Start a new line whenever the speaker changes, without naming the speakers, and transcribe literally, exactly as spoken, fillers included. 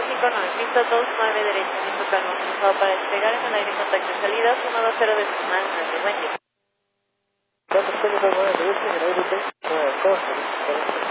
cinco nueve, piso dos nueve derecho, piso calmo, cruzado para despegar en el aire, contacto de salida, uno dos cero decimal nueve, buen día.
¿Cuántos años hay de este en el aire?